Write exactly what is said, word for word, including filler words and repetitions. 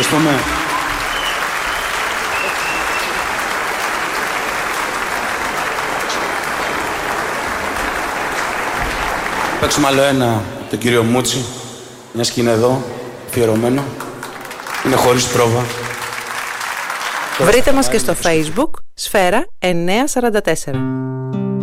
πούμε. Παίξουμε άλλο ένα, τον κύριο Μούτσι, μια σκηνή εδώ, αφιερωμένο. Είναι χωρίς πρόβα. Βρείτε μας και στο Facebook, Σφαίρα εννιακόσια σαράντα τέσσερα.